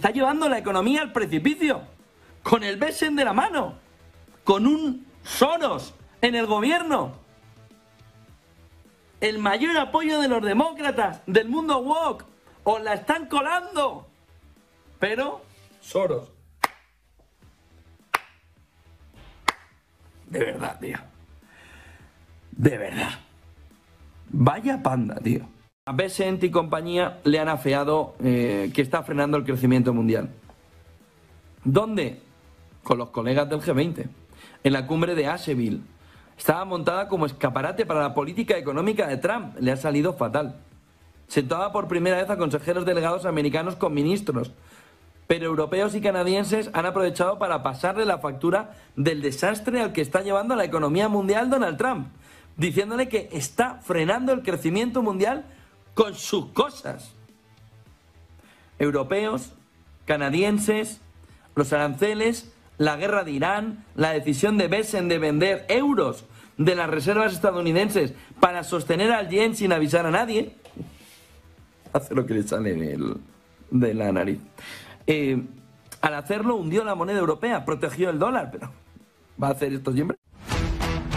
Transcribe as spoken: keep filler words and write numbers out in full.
está llevando la economía al precipicio, con el Besen de la mano, con un Soros en el gobierno, el mayor apoyo de los demócratas, del mundo woke, os la están colando, pero Soros. De verdad, tío. De verdad. Vaya panda, tío. A Bessent y compañía le han afeado eh, que está frenando el crecimiento mundial. ¿Dónde? Con los colegas del G veinte. En la cumbre de Asheville. Estaba montada como escaparate para la política económica de Trump. Le ha salido fatal. Sentaba por primera vez a consejeros delegados americanos con ministros. Pero europeos y canadienses han aprovechado para pasarle la factura del desastre al que está llevando a la economía mundial Donald Trump, diciéndole que está frenando el crecimiento mundial con sus cosas. Europeos, canadienses, los aranceles, la guerra de Irán, la decisión de Bessent de vender euros de las reservas estadounidenses para sostener al yen sin avisar a nadie. Hace lo que le sale del, de la nariz. Eh, al hacerlo hundió la moneda europea, protegió el dólar, pero ¿va a hacer esto siempre?